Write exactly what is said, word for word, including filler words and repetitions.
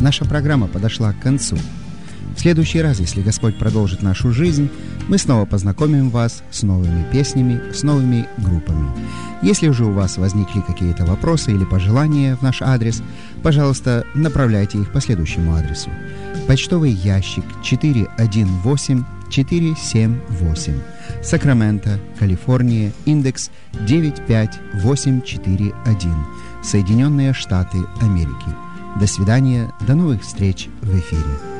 наша программа подошла к концу. В следующий раз, если Господь продолжит нашу жизнь, мы снова познакомим вас с новыми песнями, с новыми группами. Если же у вас возникли какие-то вопросы или пожелания в наш адрес, пожалуйста, направляйте их по следующему адресу. Почтовый ящик четыре один восемь четыре семь восемь, Сакраменто, Калифорния, индекс девять пять восемь четыре один, Соединенные Штаты Америки. До свидания, до новых встреч в эфире.